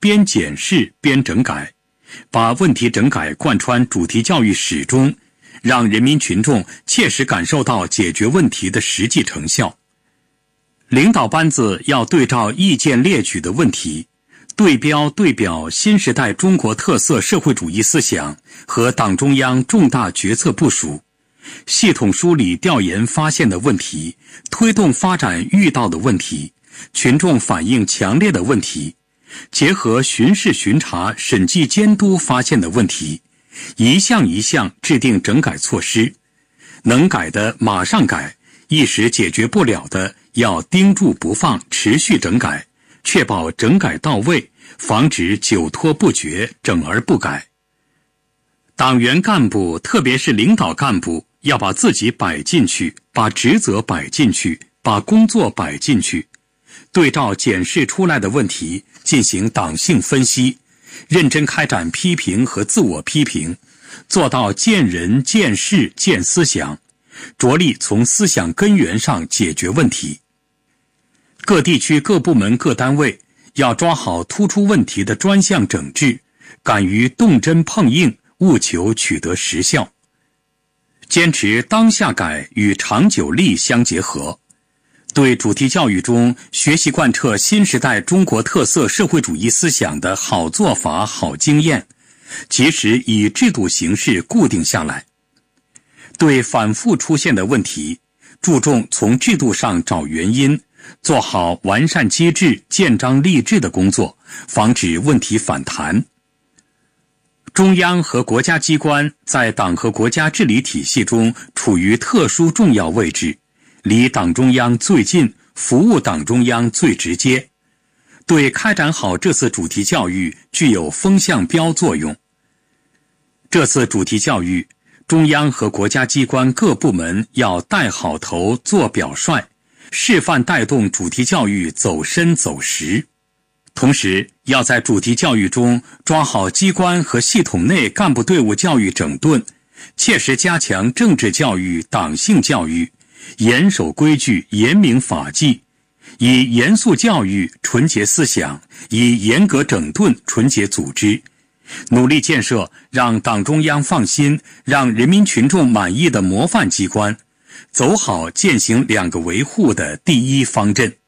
边检视边整改，把问题整改贯穿主题教育始终，让人民群众切实感受到解决问题的实际成效。领导班子要对照意见列举的问题，对表新时代中国特色社会主义思想和党中央重大决策部署，系统梳理调研发现的问题，推动发展遇到的问题，群众反映强烈的问题，结合巡视巡查、审计监督发现的问题，一项一项制定整改措施，能改的马上改，一时解决不了的要盯住不放，持续整改，确保整改到位，防止久拖不决、整而不改。党员干部，特别是领导干部，要把自己摆进去，把职责摆进去，把工作摆进去，对照检视出来的问题进行党性分析，认真开展批评和自我批评，做到见人、见事、见思想，着力从思想根源上解决问题。各地区各部门各单位要抓好突出问题的专项整治，敢于动真碰硬，务求取得实效。坚持当下改与长久立相结合，对主题教育中学习贯彻新时代中国特色社会主义思想的好做法、好经验，及时以制度形式固定下来。对反复出现的问题，注重从制度上找原因，做好完善机制、建章立制的工作，防止问题反弹。中央和国家机关在党和国家治理体系中处于特殊重要位置，离党中央最近，服务党中央最直接，对开展好这次主题教育具有风向标作用。这次主题教育，中央和国家机关各部门要带好头、做表率，示范带动主题教育走深走实。同时，要在主题教育中抓好机关和系统内干部队伍教育整顿，切实加强政治教育、党性教育，严守规矩、严明法纪，以严肃教育、纯洁思想，以严格整顿、纯洁组织，努力建设让党中央放心、让人民群众满意的模范机关，走好践行两个维护的第一方阵。